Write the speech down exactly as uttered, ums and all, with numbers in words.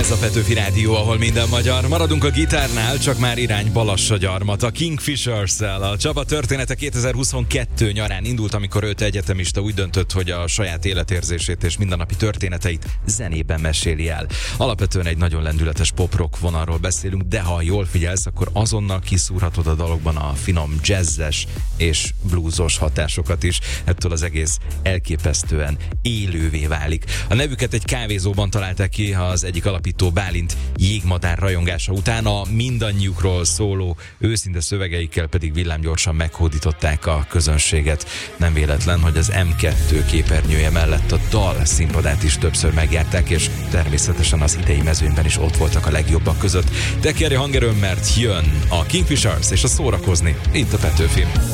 Ez a Petőfi Rádió, ahol minden magyar. Maradunk a gitárnál, csak már irány Balassagyarmat. A Kingfishers-szel. A Csaba története kétezer-huszonkettő nyarán indult, amikor öt egyetemista úgy döntött, hogy a saját életérzését és mindennapi történeteit zenében meséli el. Alapvetően egy nagyon lendületes pop-rock vonalról beszélünk, de ha jól figyelsz, akkor azonnal kiszúrhatod a dalokban a finom jazzes és bluesos hatásokat is. Ettől az egész elképesztően élővé válik. A nevüket egy kávézóban találták ki az egyik alapító Bálint jégmadár rajongása után, a mindannyiukról szóló őszinte szövegeikkel pedig villámgyorsan meghódították a közönséget. Nem véletlen, hogy az em kettő képernyője mellett a dal színpadát is többször megjárták, és természetesen az idei mezőnyben is ott voltak a legjobbak között. Tekerje hangerőn, mert jön a Kingfishers és a szórakozni itt a Petőfin.